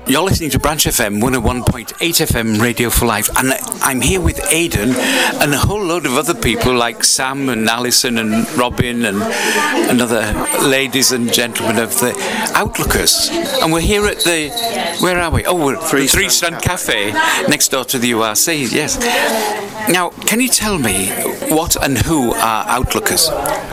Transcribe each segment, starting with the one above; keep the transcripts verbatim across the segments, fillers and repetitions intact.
You're listening to Branch F M one oh one point eight F M Radio for Life, and I'm here with Aidan and a whole load of other people like Sam and Alison and Robin and, and other ladies and gentlemen of the Outlookers. And we're here at the, where are we? Oh, we're at the Three Strand Cafe next door to the U R C, yes. Now, can you tell me what and who are Outlookers?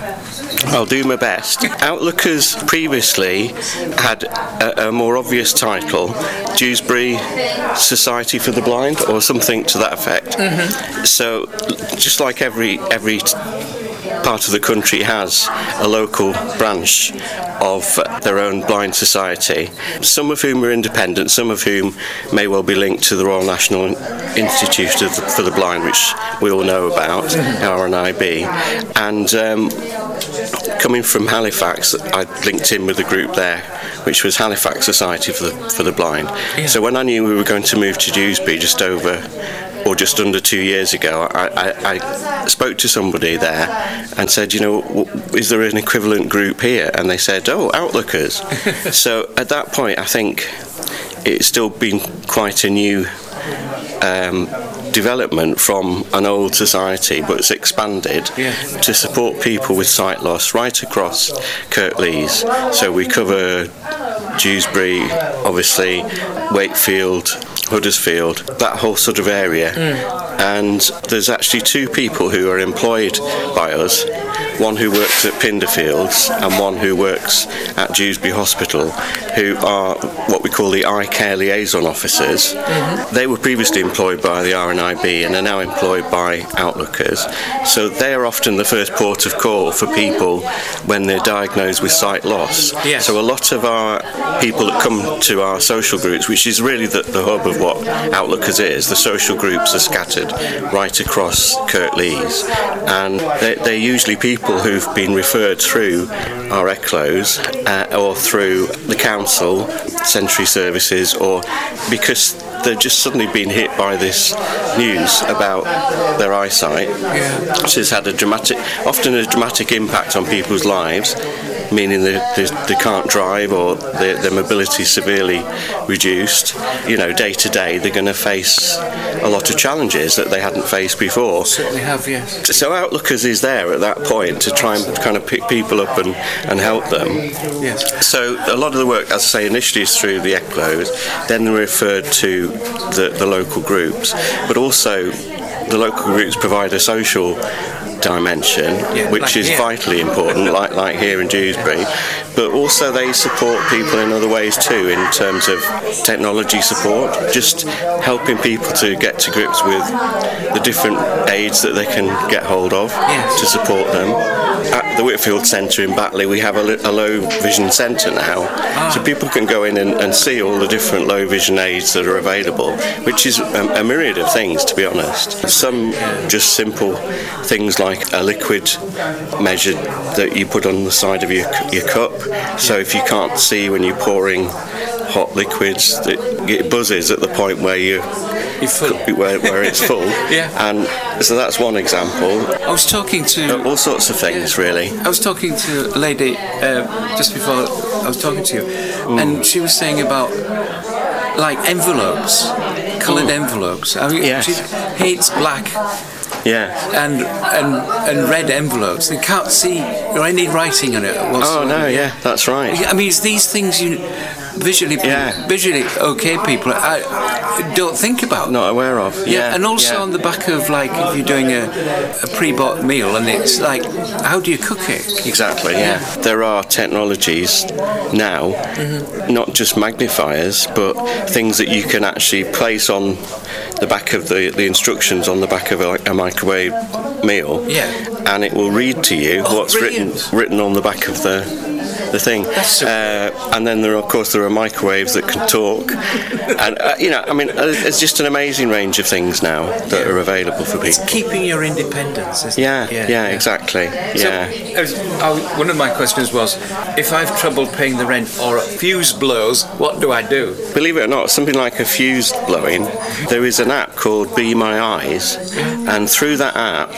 I'll do my best. Outlookers previously had a, a more obvious title, Dewsbury Society for the Blind, or something to that effect. Mm-hmm. So, just like every every part of the country has a local branch of their own blind society, some of whom are independent, some of whom may well be linked to the Royal National Institute for the Blind, which we all know about, R N I B. And um, coming from Halifax, I linked in with a group there, which was Halifax Society for the, for the Blind. Yeah. So when I knew we were going to move to Dewsbury just over or just under two years ago, I, I, I spoke to somebody there and said, you know, is there an equivalent group here? And they said, oh, Outlookers. So at that point, I think it's still been quite a new um, development from an old society, but it's expanded yeah. to support people with sight loss right across Kirklees. So we cover Dewsbury, obviously, Wakefield, Huddersfield, that whole sort of area. Mm. And there's actually two people who are employed by us, one who works at Pinderfields and one who works at Dewsbury Hospital, who are what we call the eye care liaison officers. Mm-hmm. They were previously employed by the R N I B and are now employed by Outlookers. So they are often the first port of call for people when they're diagnosed with sight loss. Yes. So a lot of our people that come to our social groups, which is really the, the hub of what Outlookers is, the social groups are scattered right across Kirklees, and they're, they're usually people who've been referred through our E C L Os uh, or through the council, Century Services, or because they've just suddenly been hit by this news about their eyesight, yeah. which has had a dramatic, often a dramatic impact on people's lives, meaning they, they, they can't drive or their, their mobility is severely reduced. You know, day to day they're going to face a lot of challenges that they hadn't faced before. Certainly have, yes. So Outlookers is there at that point to try and kind of pick people up and, and help them. Yes. So a lot of the work, as I say, initially is through the E C L Os, then they're referred to the, the local groups, but also the local groups provide a social dimension, yeah, which like is here. vitally important, like like here in Dewsbury, but also they support people in other ways too, in terms of technology support, just helping people to get to grips with the different aids that they can get hold of yes. to support them. At the Whitfield Centre in Batley, we have a, li- a low vision centre now, ah. so people can go in and, and see all the different low vision aids that are available, which is a, a myriad of things, to be honest. Some just simple things like a liquid measure that you put on the side of your, your cup, so if you can't see when you're pouring hot liquids, it buzzes at the point where you where, where it's full. yeah. And so that's one example. I was talking to all sorts of things, yeah. really. I was talking to a lady uh, just before I was talking to you, mm. and she was saying about like envelopes, coloured mm. envelopes. I mean, yes. she hates black. Yeah. And and and red envelopes. They can't see or any writing on it. Oh no, yeah, that's right. I mean, it's these things you visually, yeah. visually okay people I don't think about. Not aware of. Yeah. yeah. And also yeah. on the back of like if you're doing a, a pre-bought meal and it's like, how do you cook it? Exactly. Yeah. yeah. There are technologies now, mm-hmm. not just magnifiers, but things that you can actually place on the back of the, the instructions on the back of a, a microwave meal, yeah. and it will read to you oh, what's written written on the back of the the thing. So uh, and then there are, of course, there are microwaves that can talk, and uh, you know, I mean, it's just an amazing range of things now that yeah. are available for people. It's keeping your independence, isn't yeah, it? Yeah, yeah, exactly. So, yeah. Was, uh, one of my questions was, if I've trouble paying the rent or a fuse blows, what do I do? Believe it or not, something like a fuse blowing, there is an app called Be My Eyes, and through that app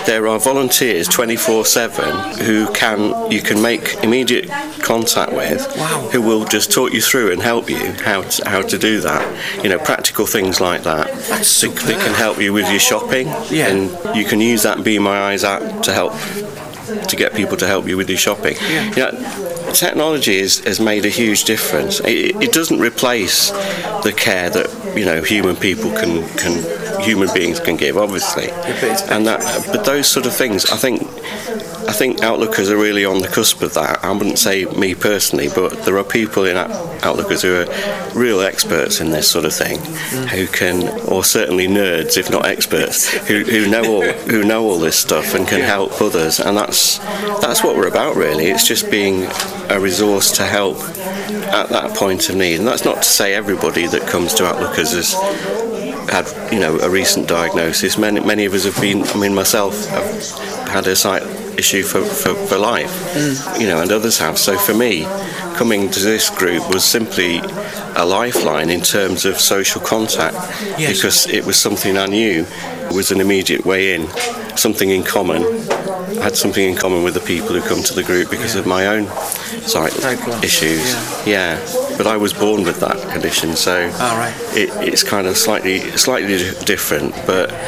there are volunteers twenty-four seven who can you can make immediate contact with, wow. who will just talk you through and help you how to, how to do that. You know, practical things like that. That's they, they can help you with your shopping, yeah. and you can use that Be My Eyes app to help to get people to help you with your shopping. Yeah. You know, technology is, has made a huge difference. It, it doesn't replace the care that you know human people can can human beings can give, obviously, and that. But those sort of things, I think. I think Outlookers are really on the cusp of that. I wouldn't say me personally, but there are people in Outlookers who are real experts in this sort of thing, mm. who can, or certainly nerds, if not experts, who, who know all who know all this stuff and can help others. And that's that's what we're about, really. It's just being a resource to help at that point of need. And that's not to say everybody that comes to Outlookers has had, you know, a recent diagnosis. Many many of us have been. I mean, myself, I've had a sight issue for, for, for life, mm. you know, and others have. So for me, coming to this group was simply a lifeline in terms of social contact, yes. because it was something I knew was an immediate way in, something in common. I had something in common with the people who come to the group because yeah. of my own sight issues. Yeah. yeah, but I was born with that condition, so oh, right. it, it's kind of slightly slightly different, but